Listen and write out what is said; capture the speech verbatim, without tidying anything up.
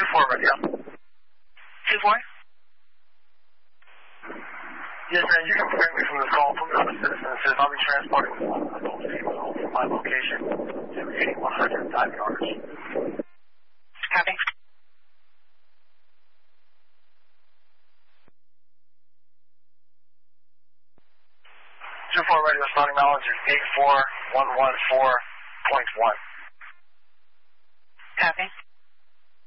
four radio. two four? Yes, ma'am, you can prevent me from the call from the citizen. It says I'll be transporting one adult female from my location to eighty-one hundred five yards. Copy. two four radio starting knowledge is eight four one one four point one. Copy.